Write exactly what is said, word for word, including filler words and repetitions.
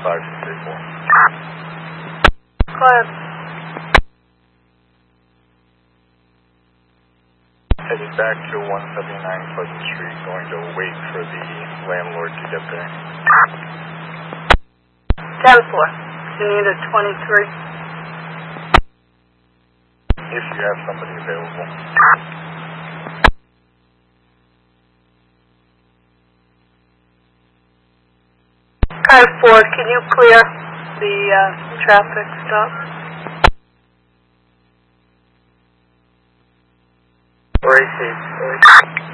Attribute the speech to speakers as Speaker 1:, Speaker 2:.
Speaker 1: five six eight four.
Speaker 2: Go ahead.
Speaker 1: Heading back to one seventy-nine Pleasant Street, going to wait for the landlord to get there.
Speaker 2: ten four. You need a twenty-three.
Speaker 1: If you have somebody available.
Speaker 2: Car four, can you clear the uh, traffic stop?
Speaker 3: Racing.